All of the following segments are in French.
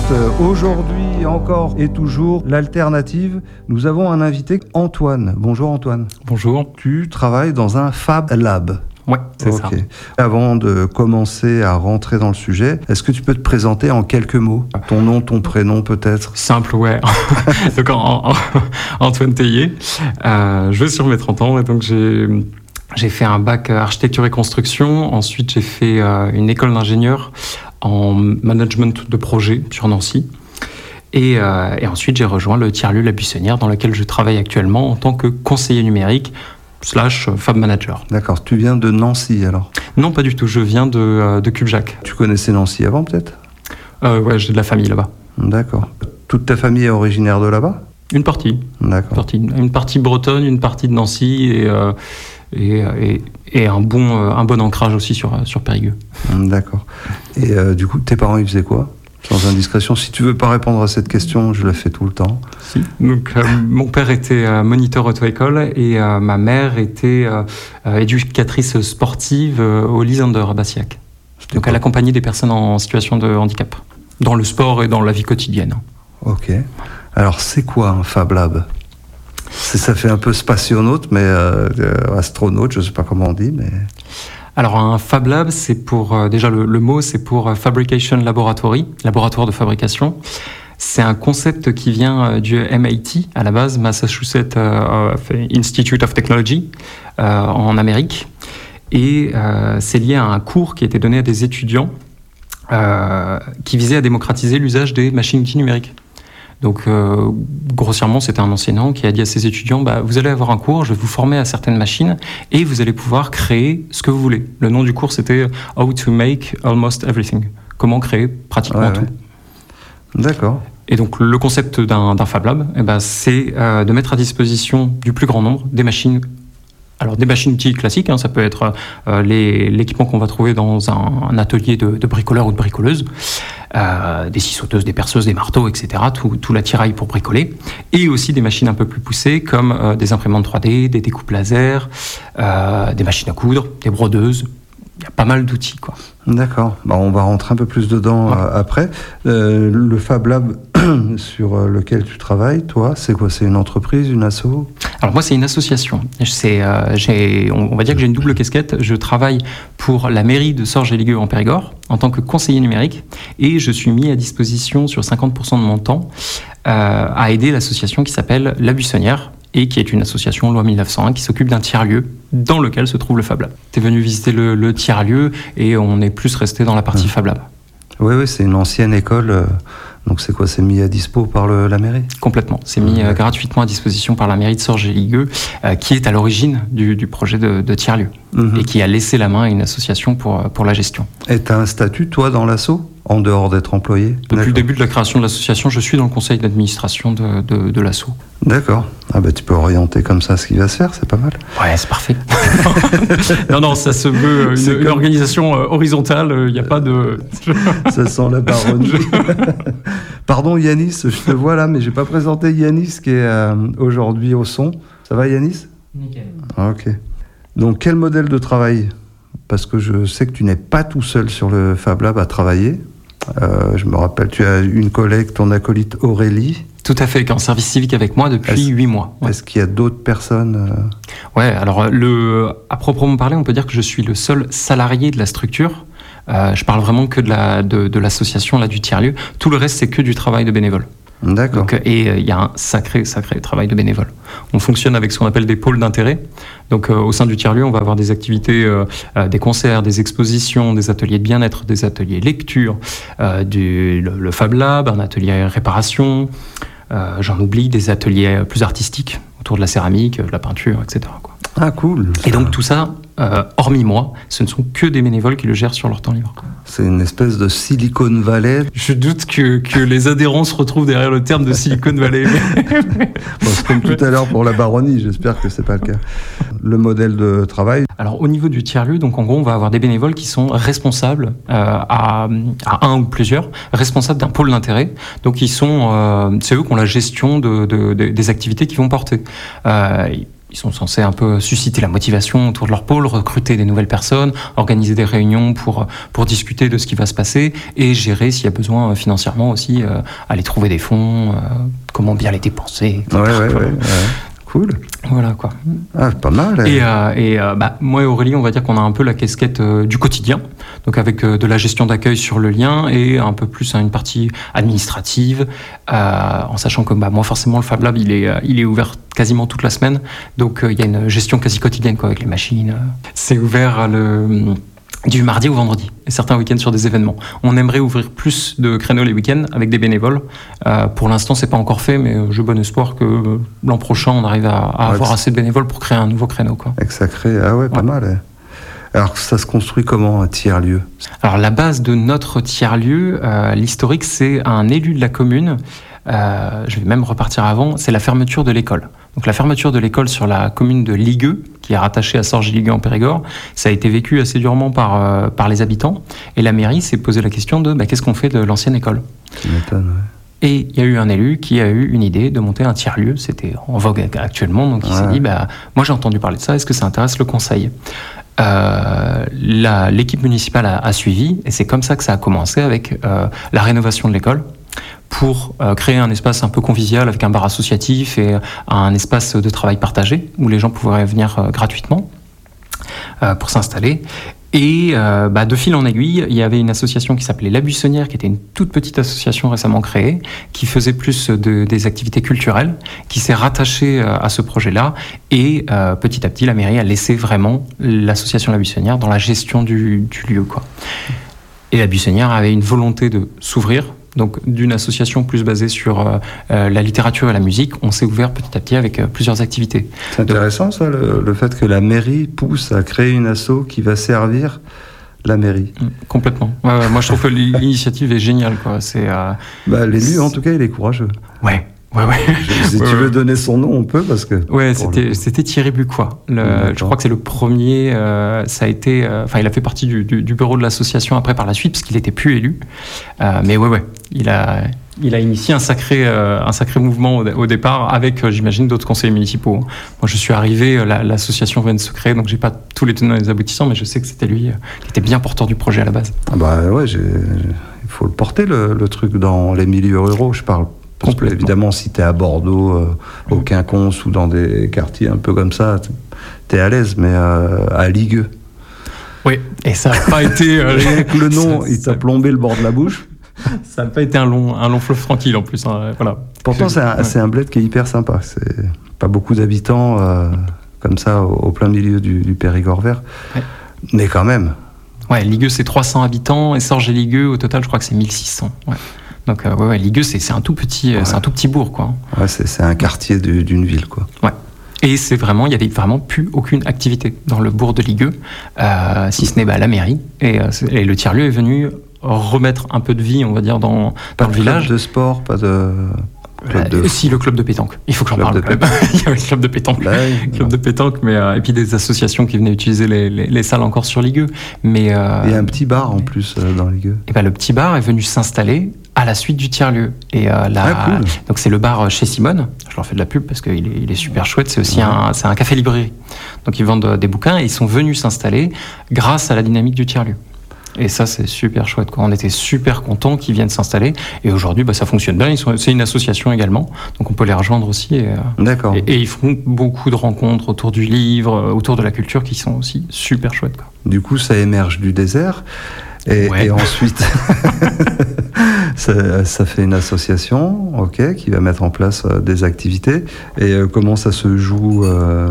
Aujourd'hui encore et toujours, l'alternative. Nous avons un invité, Antoine. Bonjour Antoine. Bonjour. Tu travailles dans un Fab Lab. Ouais, c'est ça. Avant de commencer à rentrer dans le sujet, est-ce que tu peux te présenter en quelques mots ? Ton nom, ton prénom peut-être ? Simple, ouais. Donc Antoine Tellier. Je vais sur mes 30 ans et donc j'ai fait un bac architecture et construction. Ensuite, j'ai fait une école d'ingénieur en management de projet sur Nancy. Et ensuite, j'ai rejoint le tiers-lieu La Buissonnière dans lequel je travaille actuellement en tant que conseiller numérique / Fab Manager. D'accord. Tu viens de Nancy alors ? Non, pas du tout. Je viens de Cubjac. Tu connaissais Nancy avant peut-être ? Ouais, j'ai de la famille là-bas. D'accord. Toute ta famille est originaire de là-bas ? Une partie. D'accord. Une partie bretonne, une partie de Nancy et un bon ancrage aussi sur Périgueux. D'accord. Et du coup, tes parents, ils faisaient quoi ? Sans indiscrétion, si tu veux pas répondre à cette question, je la fais tout le temps. Si. Donc, mon père était moniteur auto-école et ma mère était éducatrice sportive au Lysander à Bassillac. Donc, elle accompagnait des personnes en situation de handicap, dans le sport et dans la vie quotidienne. Ok. Alors, c'est quoi un Fab Lab ? Ça fait un peu spationaute, mais astronaute, je sais pas comment on dit, mais... Alors un Fab Lab, c'est pour, déjà le mot, c'est pour Fabrication Laboratory, laboratoire de fabrication. C'est un concept qui vient du MIT, à la base, Massachusetts Institute of Technology, en Amérique. Et c'est lié à un cours qui a été donné à des étudiants qui visait à démocratiser l'usage des machines-outils numériques. Donc, grossièrement, c'était un enseignant qui a dit à ses étudiants, vous allez avoir un cours, je vais vous former à certaines machines et vous allez pouvoir créer ce que vous voulez. Le nom du cours, c'était « How to make almost everything ». Comment créer pratiquement tout. D'accord. Et donc, le concept d'un Fab Lab, c'est de mettre à disposition du plus grand nombre des machines. Alors, des machines-outils classiques, ça peut être l'équipement qu'on va trouver dans un atelier de bricoleur ou de bricoleuse, des scie sauteuses, des perceuses, des marteaux, etc., tout l'attirail pour bricoler, et aussi des machines un peu plus poussées, comme des imprimantes 3D, des découpes laser, des machines à coudre, des brodeuses. Il y a pas mal d'outils, quoi. D'accord. On va rentrer un peu plus dedans après. Le Fab Lab sur lequel tu travailles, toi, c'est quoi ? C'est une entreprise, une asso ? Alors moi, c'est une association. On va dire que j'ai une double casquette. Je travaille pour la mairie de Sorges-et-Ligueux en Périgord en tant que conseiller numérique et je suis mis à disposition sur 50% de mon temps à aider l'association qui s'appelle La Buissonnière et qui est une association loi 1901 qui s'occupe d'un tiers-lieu dans lequel se trouve le Fab Lab. Tu es venu visiter le tiers-lieu et on est plus resté dans la partie Fab Lab. Oui, c'est une ancienne école. Donc c'est quoi ? C'est mis à dispo par la mairie ? Complètement. C'est mis gratuitement à disposition par la mairie de Sorges-et-Ligueux, qui est à l'origine du projet de tiers-lieu et qui a laissé la main à une association pour la gestion. Et tu as un statut, toi, dans l'asso ? En dehors d'être employé ? Depuis le début de la création de l'association, je suis dans le conseil d'administration de l'asso. D'accord. Tu peux orienter comme ça ce qui va se faire, c'est pas mal. Ouais, c'est parfait. Non, ça se veut une organisation horizontale, il n'y a pas de... Ça sent la baronnie. Pardon Yanis, je te vois là, mais j'ai pas présenté Yanis qui est aujourd'hui au son. Ça va Yanis ? Nickel. Ok. Donc quel modèle de travail ? Parce que je sais que tu n'es pas tout seul sur le Fab Lab à travailler. Je me rappelle, tu as une collègue, ton acolyte Aurélie. Tout à fait, qui est en service civique avec moi depuis 8 mois. Ouais. Est-ce qu'il y a d'autres personnes Ouais, alors à proprement parler, on peut dire que je suis le seul salarié de la structure. Je parle vraiment que de l'association là, du tiers-lieu. Tout le reste, c'est que du travail de bénévole. D'accord. Et il y a un sacré travail de bénévole. On fonctionne avec ce qu'on appelle des pôles d'intérêt. Donc au sein du tiers-lieu, on va avoir des activités, des concerts, des expositions, des ateliers de bien-être, des ateliers lecture, le Fab Lab, un atelier réparation, j'en oublie, des ateliers plus artistiques autour de la céramique, de la peinture, etc. quoi. Ah cool. Et donc tout ça, hormis moi, ce ne sont que des bénévoles qui le gèrent sur leur temps libre. C'est une espèce de Silicon Valley. Je doute que les adhérents se retrouvent derrière le terme de Silicon Valley. C'est comme tout à l'heure pour la baronnie, j'espère que c'est pas le cas. Le modèle de travail. Alors au niveau du tiers-lieu, donc en gros on va avoir des bénévoles qui sont responsables à un ou plusieurs, responsables d'un pôle d'intérêt. Donc c'est eux qui ont la gestion des activités qu'ils vont porter. Ils sont censés un peu susciter la motivation autour de leur pôle, recruter des nouvelles personnes, organiser des réunions pour discuter de ce qui va se passer et gérer, s'il y a besoin financièrement aussi, aller trouver des fonds, comment bien les dépenser, etc. Ouais. Cool. Voilà quoi. Ah, pas mal. Moi et Aurélie, on va dire qu'on a un peu la casquette du quotidien, donc avec de la gestion d'accueil sur le lien et un peu plus une partie administrative, en sachant que moi forcément le Fab Lab il est ouvert quasiment toute la semaine, donc il y a une gestion quasi quotidienne quoi, avec les machines. C'est ouvert du mardi au vendredi, et certains week-ends sur des événements. On aimerait ouvrir plus de créneaux les week-ends avec des bénévoles. Pour l'instant, c'est pas encore fait, mais j'ai bon espoir que l'an prochain, on arrive à avoir assez de bénévoles pour créer un nouveau créneau, quoi. Et que ça crée, pas mal. Alors, ça se construit comment, un tiers-lieu ? Alors, la base de notre tiers-lieu, l'historique, c'est un élu de la commune. Je vais même repartir avant, c'est la fermeture de l'école. Donc la fermeture de l'école sur la commune de Ligueux, qui est rattachée à Sorges-Ligueux en Périgord, ça a été vécu assez durement par les habitants. Et la mairie s'est posé la question de qu'est-ce qu'on fait de l'ancienne école ? Tu m'étonnes, ouais. Et il y a eu un élu qui a eu une idée de monter un tiers-lieu. C'était en vogue actuellement, donc il s'est dit moi j'ai entendu parler de ça, est-ce que ça intéresse le conseil ? L'équipe municipale a suivi, et c'est comme ça que ça a commencé avec la rénovation de l'école, pour créer un espace un peu convivial avec un bar associatif et un espace de travail partagé où les gens pouvaient venir gratuitement pour s'installer. Et de fil en aiguille, il y avait une association qui s'appelait La Buissonnière, qui était une toute petite association récemment créée, qui faisait plus des activités culturelles, qui s'est rattachée à ce projet-là. Et petit à petit, la mairie a laissé vraiment l'association La Buissonnière dans la gestion du lieu, quoi. Et La Buissonnière avait une volonté de s'ouvrir. Donc, d'une association plus basée sur la littérature et la musique, on s'est ouvert petit à petit avec plusieurs activités. C'est intéressant, ça, le fait que la mairie pousse à créer une asso qui va servir la mairie. Complètement. Ouais, moi, je trouve que l'initiative est géniale, quoi. L'élu, en tout cas, il est courageux. Ouais. Si tu veux donner son nom, on peut, parce que... Ouais, c'était Thierry Bucois. Je crois que c'est le premier. Ça a été... il a fait partie du bureau de l'association après par la suite, parce qu'il n'était plus élu. Mais il a initié un sacré mouvement au départ, avec, j'imagine, d'autres conseillers municipaux. Moi, je suis arrivé, l'association vient de se créer, donc j'ai pas tous les tenants et les aboutissants, mais je sais que c'était lui qui était bien porteur du projet à la base. Il faut le porter, le truc, dans les milieux ruraux, je parle. Parce que, évidemment, si tu es à Bordeaux, au Quinconce ou dans des quartiers un peu comme ça, tu es à l'aise, mais à Ligueux. Oui, et ça n'a pas été... le nom, il t'a plombé le bord de la bouche. Ça n'a pas été un long fleuve tranquille en plus. Voilà. Pourtant, c'est un bled qui est hyper sympa. C'est pas beaucoup d'habitants comme ça au plein milieu du Périgord vert. Ouais. Mais quand même. Ouais, Ligueux, c'est 300 habitants et Sorges et Ligueux, au total, je crois que c'est 1600. Ouais. Donc, Ligueux, c'est un tout petit bourg, quoi. Ouais, c'est un quartier d'une ville, quoi. Ouais. Et il n'y avait vraiment plus aucune activité dans le bourg de Ligueux, si ce n'est la mairie. Et le tiers-lieu est venu remettre un peu de vie, on va dire, dans le village. Pas de sport, pas de... Si, le club de pétanque. Il faut que j'en parle. Il y avait le club de pétanque. De pétanque, et puis des associations qui venaient utiliser les salles encore sur Ligueux. Mais, il y a un petit bar en plus dans Ligueux. Et le petit bar est venu s'installer à la suite du tiers-lieu. Et cool. Donc c'est le bar chez Simone. Je leur fais de la pub parce qu'il est super chouette. C'est aussi un café-librairie. Donc ils vendent des bouquins et ils sont venus s'installer grâce à la dynamique du tiers-lieu. Et ça, c'est super chouette, quoi. On était super contents qu'ils viennent s'installer. Et aujourd'hui, ça fonctionne bien. C'est une association également. Donc, on peut les rejoindre aussi. D'accord. Et ils font beaucoup de rencontres autour du livre, autour de la culture, qui sont aussi super chouettes, quoi. Du coup, ça émerge du désert. Et ensuite, ça fait une association, qui va mettre en place des activités. Et comment ça se joue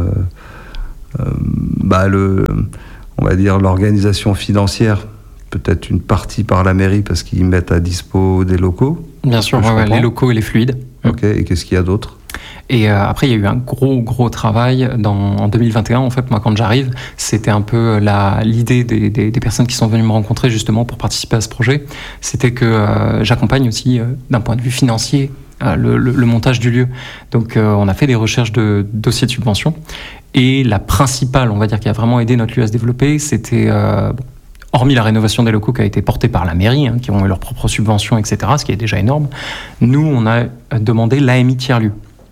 on va dire l'organisation financière, peut-être une partie par la mairie parce qu'ils mettent à dispo des locaux. Bien sûr, les locaux et les fluides. Ok, et qu'est-ce qu'il y a d'autre ? Et après, il y a eu un gros travail en 2021. En fait, moi, quand j'arrive, c'était un peu l'idée des personnes qui sont venues me rencontrer justement pour participer à ce projet. C'était que j'accompagne aussi, d'un point de vue financier, le montage du lieu. Donc, on a fait des recherches de dossiers de subvention. Et la principale, on va dire, qui a vraiment aidé notre lieu à se développer, c'était... hormis la rénovation des locaux qui a été portée par la mairie, qui ont eu leurs propres subventions, etc., ce qui est déjà énorme, nous, on a demandé l'AMI tiers-lieu.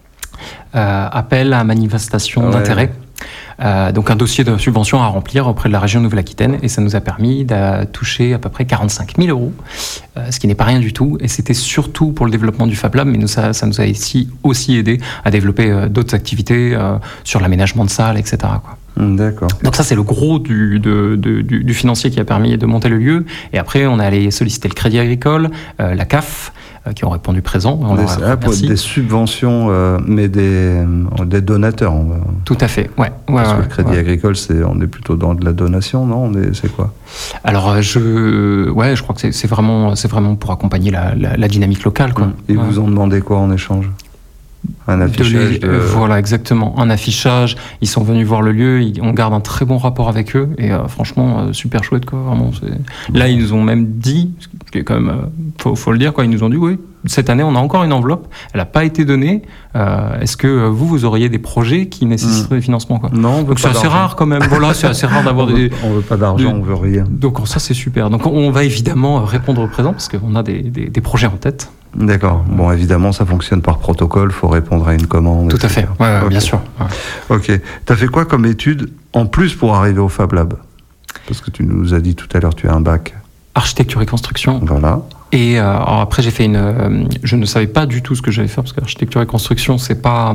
appel à manifestation d'intérêt. Donc un dossier de subvention à remplir auprès de la région Nouvelle-Aquitaine, et ça nous a permis de toucher à peu près 45 000 euros, ce qui n'est pas rien du tout, et c'était surtout pour le développement du Fab Lab, mais ça nous a aussi aidé à développer d'autres activités sur l'aménagement de salles, etc., quoi. D'accord. Donc ça, c'est le gros du financier qui a permis de monter le lieu. Et après, on est allé solliciter le Crédit Agricole, la CAF, qui ont répondu présent. Des subventions, mais des donateurs. Tout à fait, ouais. Parce que le Crédit Agricole, on est plutôt dans de la donation, non ? C'est quoi ? Alors, je crois que c'est vraiment pour accompagner la dynamique locale, quoi. Ils vous ont demandé quoi en échange ? Un affichage Voilà, exactement. Un affichage. Ils sont venus voir le lieu. On garde un très bon rapport avec eux. Et franchement, super chouette, quoi. Vraiment, là, ils nous ont même dit, ce qui est quand même, faut le dire, quoi. Ils nous ont dit, oui, cette année, on a encore une enveloppe. Elle n'a pas été donnée. Est-ce que vous auriez des projets qui nécessiteraient des financements, quoi ? Non, donc c'est assez rare quand même. Voilà, c'est assez rare d'avoir des. On veut pas d'argent, on veut rien. Donc ça, c'est super. Donc on va évidemment répondre au présent parce qu'on a des projets en tête. D'accord. Bon, évidemment, ça fonctionne par protocole. Il faut répondre à une commande. Tout à fait. Ouais, okay. Bien sûr. Ouais. Ok. Tu as fait quoi comme étude en plus pour arriver au Fab Lab ? Parce que tu nous as dit tout à l'heure, tu as un bac. Architecture et construction. Voilà. Et alors après, j'ai fait je ne savais pas du tout ce que j'allais faire parce que l'architecture et construction, c'est pas.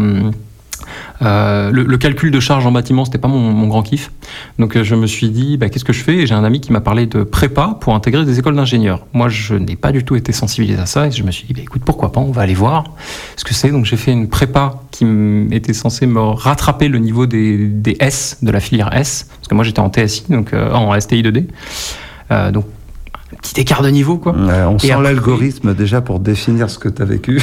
Le calcul de charge en bâtiment, c'était pas mon grand kiff. Donc je me suis dit, qu'est-ce que je fais ? Et j'ai un ami qui m'a parlé de prépa pour intégrer des écoles d'ingénieurs. Moi, je n'ai pas du tout été sensibilisé à ça. Et je me suis dit, écoute, pourquoi pas ? On va aller voir ce que c'est. Donc j'ai fait une prépa qui était censée me rattraper le niveau des S, de la filière S. Parce que moi, j'étais en TSI, donc en STI 2D. Donc un petit écart de niveau, quoi. On sent l'algorithme déjà pour définir ce que tu as vécu.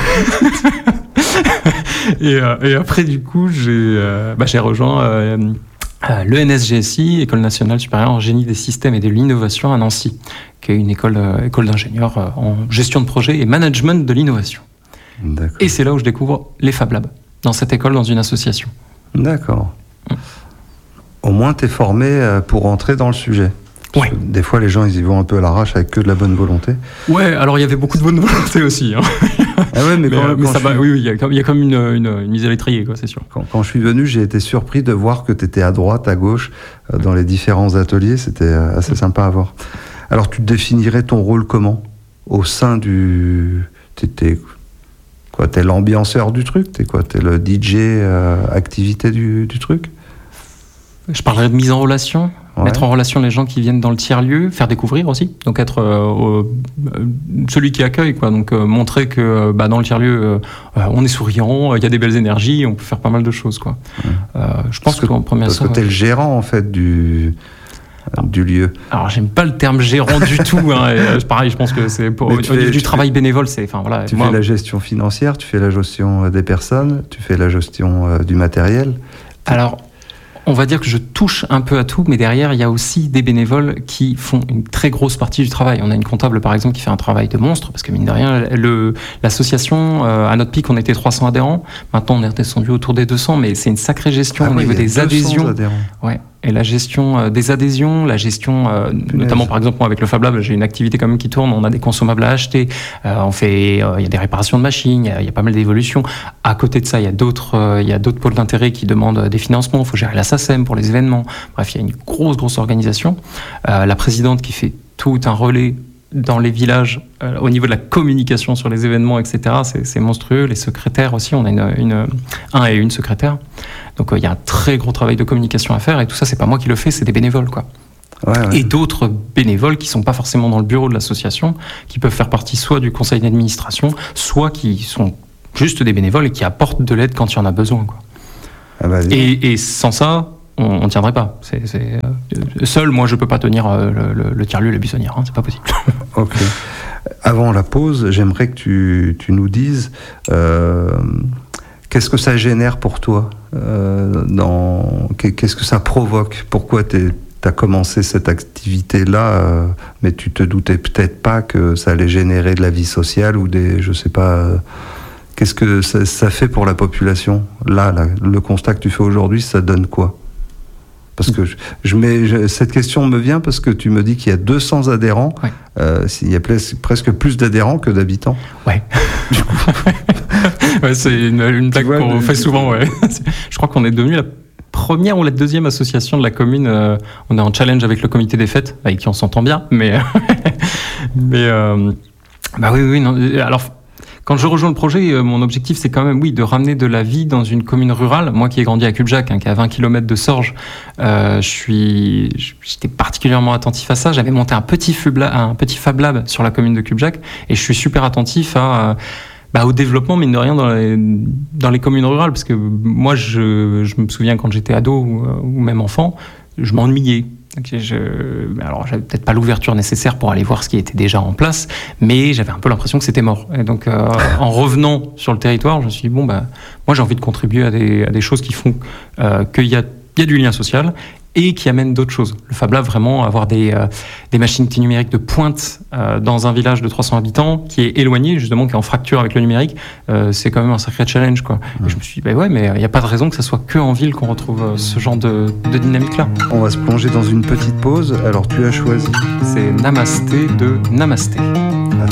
Et après, du coup, j'ai rejoint l'ENSGSI, École nationale supérieure en génie des systèmes et de l'innovation à Nancy, qui est une école d'ingénieurs en gestion de projet et management de l'innovation. D'accord. Et c'est là où je découvre les Fab Labs, dans cette école, dans une association. D'accord. Au moins, tu es formé pour entrer dans le sujet. Ouais. Des fois, les gens, ils y vont un peu à l'arrache avec que de la bonne volonté. Ouais, alors il y avait beaucoup de bonne volonté aussi. Hein. Ah ouais, mais ça va. Oui, il y a comme une mise à l'étrier, quoi, c'est sûr. Quand je suis venu, j'ai été surpris de voir que tu étais à droite, à gauche, dans les différents ateliers. C'était assez sympa à voir. Alors, tu définirais ton rôle comment ? Au sein du... T'es l'ambianceur du truc ? T'es le DJ activité du truc ? Je parlerais de mise en relation. Ouais. Mettre en relation les gens qui viennent dans le tiers-lieu, faire découvrir aussi, donc être celui qui accueille, quoi. Donc montrer que dans le tiers-lieu, on est souriant, il y a des belles énergies, on peut faire pas mal de choses, quoi. Je pense qu'en première parce que t'es le gérant en fait du lieu. Alors j'aime pas le terme gérant du tout. Pareil, je pense que c'est du travail bénévole. Tu fais la gestion financière, tu fais la gestion des personnes, tu fais la gestion du matériel. Alors. On va dire que je touche un peu à tout, mais derrière, il y a aussi des bénévoles qui font une très grosse partie du travail. On a une comptable, par exemple, qui fait un travail de monstre, parce que mine de rien, l'association, à notre pic, on était 300 adhérents. Maintenant, on est redescendu autour des 200, mais c'est une sacrée gestion au niveau des adhésions. Ouais. Et la gestion des adhésions, la gestion, notamment par exemple moi, avec le Fab Lab, j'ai une activité quand même qui tourne, on a des consommables à acheter, il y a des réparations de machines, il y a pas mal d'évolutions. À côté de ça, il y a d'autres pôles d'intérêt qui demandent des financements, il faut gérer la SACEM pour les événements. Bref, il y a une grosse organisation. La présidente qui fait tout un relais dans les villages, au niveau de la communication sur les événements, etc., c'est monstrueux. Les secrétaires aussi, on a un et une secrétaire. Donc il y a un très gros travail de communication à faire, et tout ça, c'est pas moi qui le fais, c'est des bénévoles, quoi. Ouais. Et d'autres bénévoles qui sont pas forcément dans le bureau de l'association, qui peuvent faire partie soit du conseil d'administration, soit qui sont juste des bénévoles et qui apportent de l'aide quand il y en a besoin, quoi. Et sans ça, on tiendrait pas. Seul, moi, je peux pas tenir le tiers-lieu, la buissonnière, c'est pas possible. Ok. Avant la pause, j'aimerais que tu nous dises qu'est-ce que ça génère pour toi, qu'est-ce que ça provoque, pourquoi t'as commencé cette activité-là, mais tu te doutais peut-être pas que ça allait générer de la vie sociale ou je sais pas. Qu'est-ce que ça fait pour la population ? Là, le constat que tu fais aujourd'hui, ça donne quoi ? Parce que cette question me vient parce que tu me dis qu'il y a 200 adhérents. Ouais. Il y a presque plus d'adhérents que d'habitants. Ouais. Ouais, c'est une blague qu'on fait souvent, ouais. Je crois qu'on est devenu la première ou la deuxième association de la commune. On est en challenge avec le comité des fêtes, avec qui on s'entend bien, mais bah oui, non. Alors, quand je rejoins le projet, mon objectif, c'est quand même, oui, de ramener de la vie dans une commune rurale. Moi qui ai grandi à Cubjac, qui est à 20 km de Sorges, j'étais particulièrement attentif à ça. J'avais monté un petit Fab Lab sur la commune de Cubjac, et je suis super attentif au développement, mine de rien, dans les communes rurales, parce que moi, je me souviens quand j'étais ado ou même enfant, je m'ennuyais. Alors, j'avais peut-être pas l'ouverture nécessaire pour aller voir ce qui était déjà en place, mais j'avais un peu l'impression que c'était mort. Et donc, en revenant sur le territoire, je me suis dit, moi, j'ai envie de contribuer à des choses qui font qu'il y a du lien social et qui amènent d'autres choses. Le Fab Lab, vraiment, avoir des machines numériques de pointe dans un village de 300 habitants qui est éloigné, justement, qui est en fracture avec le numérique, c'est quand même un sacré challenge, quoi. Et je me suis dit, mais il n'y a pas de raison que ça soit que en ville qu'on retrouve ce genre de dynamique-là. On va se plonger dans une petite pause. Alors, tu as choisi. C'est Namasté de Namasté.